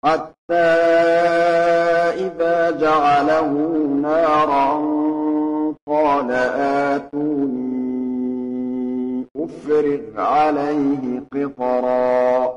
حتى إذا جعله نارا قال آتوني أفرغ عليه قطرا